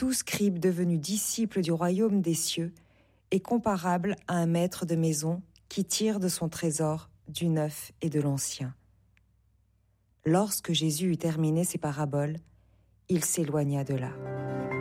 tout scribe devenu disciple du royaume des cieux est comparable à un maître de maison qui tire de son trésor du neuf et de l'ancien. Lorsque Jésus eut terminé ses paraboles, il s'éloigna de là.